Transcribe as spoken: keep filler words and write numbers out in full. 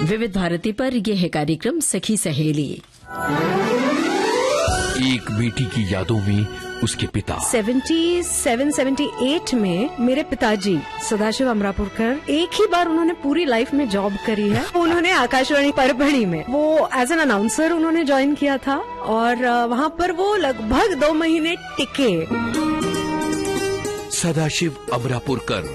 विविध भारती पर यह है कार्यक्रम सखी सहेली। एक बेटी की यादों में उसके पिता सतहत्तर अठहत्तर में मेरे पिताजी सदाशिव अमरापुरकर एक ही बार उन्होंने पूरी लाइफ में जॉब करी है। उन्होंने आकाशवाणी परभणी में वो एज एन अनाउंसर उन्होंने ज्वाइन किया था और वहाँ पर वो लगभग दो महीने टिके। सदाशिव अमरापुरकर